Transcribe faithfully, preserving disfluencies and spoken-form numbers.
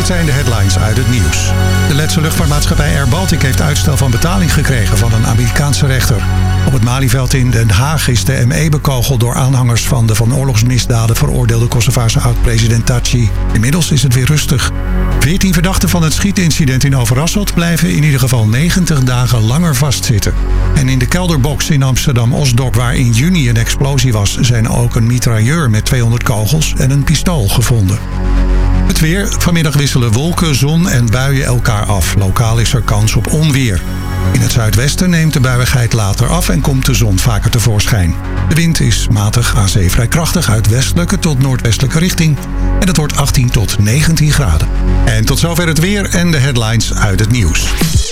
Dit zijn de headlines uit het nieuws. De Letse luchtvaartmaatschappij Air Baltic heeft uitstel van betaling gekregen van een Amerikaanse rechter. Op het Malieveld in Den Haag is de M E bekogeld door aanhangers van de van oorlogsmisdaden veroordeelde Kosovaarse oud-president Thaci. Inmiddels is het weer rustig. veertien verdachten van het schietincident in Overasselt blijven in ieder geval negentig dagen langer vastzitten. En in de kelderbox in Amsterdam-Osdorp, waar in juni een explosie was, zijn ook een mitrailleur met tweehonderd kogels en een pistool gevonden. Het weer. Vanmiddag wisselen wolken, zon en buien elkaar af. Lokaal is er kans op onweer. In het zuidwesten neemt de buiigheid later af en komt de zon vaker tevoorschijn. De wind is matig aan zee vrij krachtig uit westelijke tot noordwestelijke richting. En het wordt achttien tot negentien graden. En tot zover het weer en de headlines uit het nieuws.